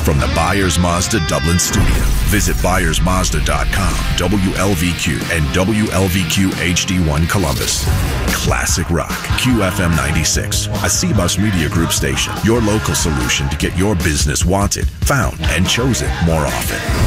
From the Byers Mazda Dublin studio, visit ByersMazda.com, WLVQ, and WLVQ HD1 Columbus. Classic Rock, QFM 96, a CBus Media Group station. Your local solution to get your business wanted, found, and chosen more often.